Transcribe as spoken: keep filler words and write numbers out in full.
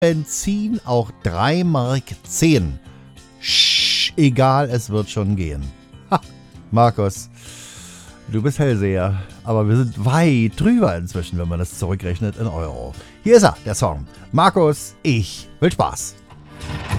Benzin auch drei Mark zehn. Sch, egal, es wird schon gehen. Ha, Markus, du bist Hellseher, aber wir sind weit drüber inzwischen, wenn man das zurückrechnet in Euro. Hier ist er, der Song. Markus, ich will Spaß.